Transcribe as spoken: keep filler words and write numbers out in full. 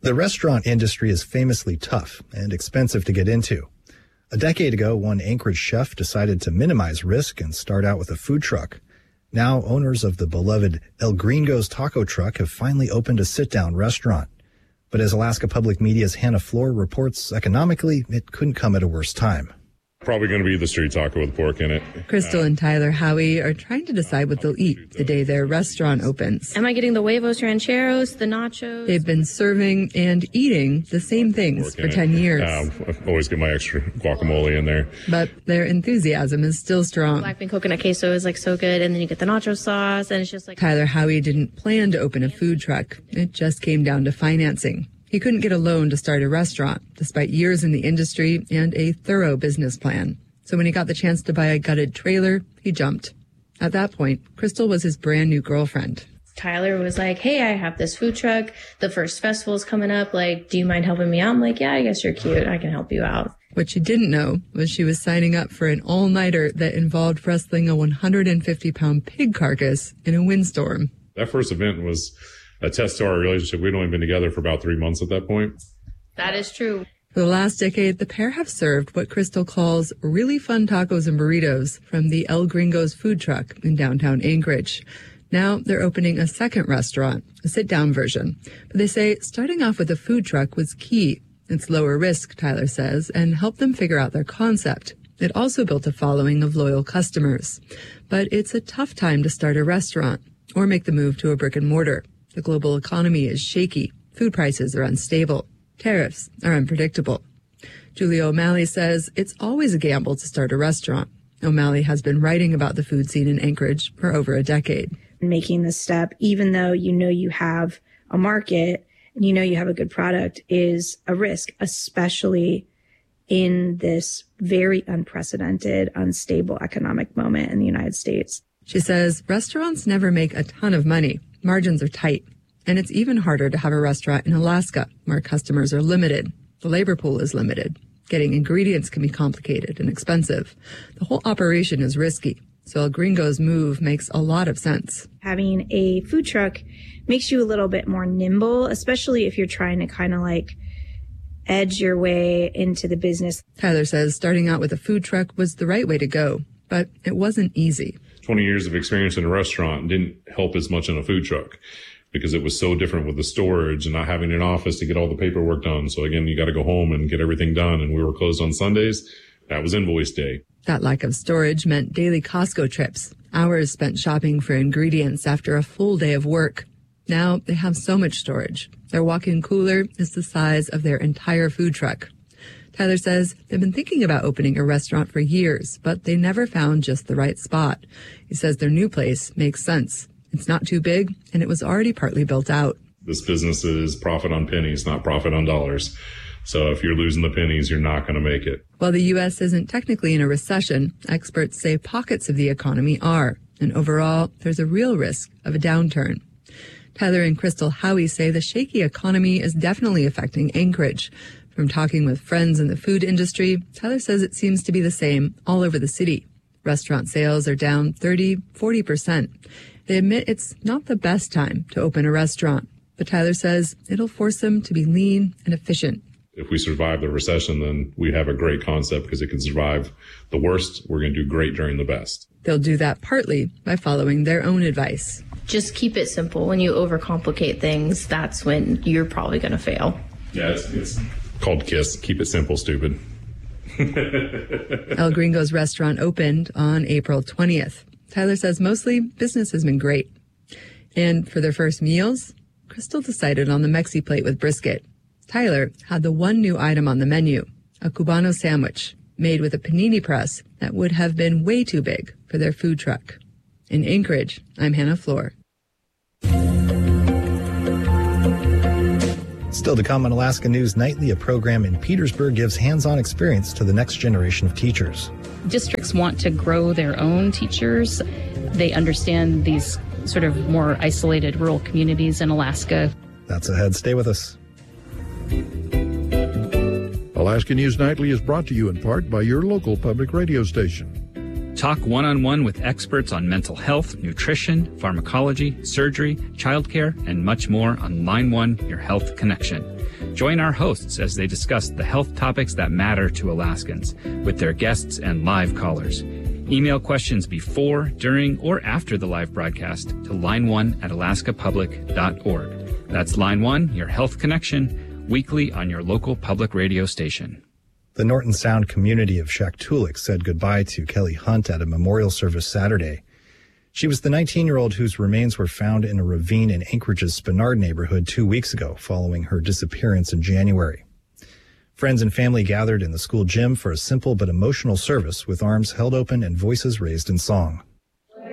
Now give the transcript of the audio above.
The restaurant industry is famously tough and expensive to get into. A decade ago, one Anchorage chef decided to minimize risk and start out with a food truck. Now, owners of the beloved El Gringo's taco truck have finally opened a sit-down restaurant. But as Alaska Public Media's Hannah Floor reports, economically, it couldn't come at a worse time. Probably going to be the street taco with pork in it. Crystal and Tyler Howie are trying to decide what they'll eat the day their restaurant opens. Am I getting the huevos rancheros, the nachos? They've been serving and eating the same things for ten years. Uh, I always get my extra guacamole in there. But their enthusiasm is still strong. Black bean coconut queso is like so good, and then you get the nacho sauce, and it's just like... Tyler Howie didn't plan to open a food truck. It just came down to financing. He couldn't get a loan to start a restaurant, despite years in the industry and a thorough business plan. So when he got the chance to buy a gutted trailer, he jumped. At that point, Crystal was his brand new girlfriend. Tyler was like, hey, I have this food truck. The first festival's coming up. Like, do you mind helping me out? I'm like, yeah, I guess you're cute. I can help you out. What she didn't know was she was signing up for an all-nighter that involved wrestling a one hundred fifty pound pig carcass in a windstorm. That first event was a test to our relationship. We'd only been together for about three months at that point. That is true. For the last decade, the pair have served what Crystal calls really fun tacos and burritos from the El Gringo's food truck in downtown Anchorage. Now they're opening a second restaurant, a sit-down version. But they say starting off with a food truck was key. It's lower risk, Tyler says, and helped them figure out their concept. It also built a following of loyal customers. But it's a tough time to start a restaurant or make the move to a brick and mortar. The global economy is shaky. Food prices are unstable. Tariffs are unpredictable. Julia O'Malley says it's always a gamble to start a restaurant. O'Malley has been writing about the food scene in Anchorage for over a decade. Making this step, even though you know you have a market and you know you have a good product, is a risk, especially in this very unprecedented, unstable economic moment in the United States. She says restaurants never make a ton of money. Margins are tight. And it's even harder to have a restaurant in Alaska, where customers are limited. The labor pool is limited. Getting ingredients can be complicated and expensive. The whole operation is risky. So El Gringo's move makes a lot of sense. Having a food truck makes you a little bit more nimble, especially if you're trying to kind of like edge your way into the business. Tyler says starting out with a food truck was the right way to go, but it wasn't easy. twenty years of experience in a restaurant didn't help as much in a food truck, because it was so different with the storage and not having an office to get all the paperwork done. So again, you got to go home and get everything done. And we were closed on Sundays. That was invoice day. That lack of storage meant daily Costco trips, hours spent shopping for ingredients after a full day of work. Now they have so much storage. Their walk-in cooler is the size of their entire food truck. Tyler says they've been thinking about opening a restaurant for years, but they never found just the right spot. He says their new place makes sense. It's not too big, and it was already partly built out. This business is profit on pennies, not profit on dollars. So if you're losing the pennies, you're not going to make it. While the U S isn't technically in a recession, experts say pockets of the economy are. And overall, there's a real risk of a downturn. Tyler and Crystal Howie say the shaky economy is definitely affecting Anchorage. From talking with friends in the food industry, Tyler says it seems to be the same all over the city. Restaurant sales are down thirty, forty percent. They admit it's not the best time to open a restaurant, but Tyler says it'll force them to be lean and efficient. If we survive the recession, then we have a great concept because it can survive the worst. We're going to do great during the best. They'll do that partly by following their own advice. Just keep it simple. When you overcomplicate things, that's when you're probably going to fail. Yeah, it's, it's called KISS. Keep it simple, stupid. El Gringo's restaurant opened on April twentieth. Tyler says mostly business has been great. And for their first meals, Crystal decided on the Mexi plate with brisket. Tyler had the one new item on the menu, a Cubano sandwich made with a panini press that would have been way too big for their food truck. In Anchorage, I'm Hannah Floor. Still to come on Alaska News Nightly, a program in Petersburg gives hands-on experience to the next generation of teachers. Districts want to grow their own teachers. They understand these sort of more isolated rural communities in Alaska. That's ahead. Stay with us. Alaska News Nightly is brought to you in part by your local public radio station. Talk one-on-one with experts on mental health, nutrition, pharmacology, surgery, childcare, and much more on Line One, Your Health Connection. Join our hosts as they discuss the health topics that matter to Alaskans with their guests and live callers. Email questions before, during, or after the live broadcast to line one at alaska public dot org. That's Line One, Your Health Connection, weekly on your local public radio station. The Norton Sound community of Shaktoolik said goodbye to Kelly Hunt at a memorial service Saturday. She was the nineteen-year-old whose remains were found in a ravine in Anchorage's Spenard neighborhood two weeks ago following her disappearance in January. Friends and family gathered in the school gym for a simple but emotional service with arms held open and voices raised in song.